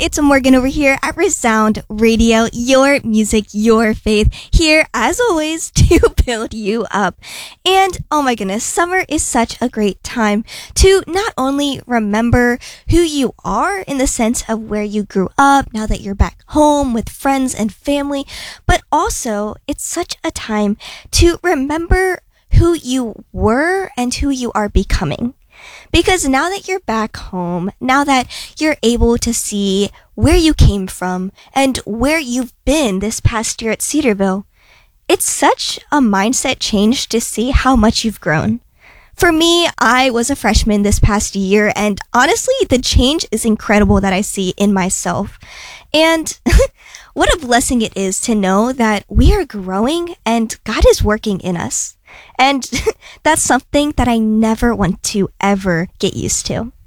It's Morgan over here at Resound Radio, your music, your faith, here as always to build you up. And oh my goodness, summer is such a great time to not only remember who you are in the sense of where you grew up, now that you're back home with friends and family, but also it's such a time to remember who you were and who you are becoming. Because now that you're back home, now that you're able to see where you came from and where you've been this past year at Cedarville, it's such a mindset change to see how much you've grown. For me, I was a freshman this past year, and honestly, the change is incredible that I see in myself. And what a blessing it is to know that we are growing and God is working in us. And that's something that I never want to ever get used to.